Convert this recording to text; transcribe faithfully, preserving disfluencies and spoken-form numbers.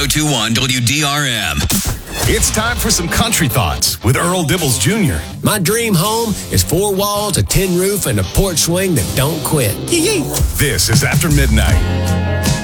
two one W D R M. It's time for some country thoughts with Earl Dibbles Junior My dream home is four walls, a tin roof, and a porch swing that don't quit. Yee-yee. This is After Midnight.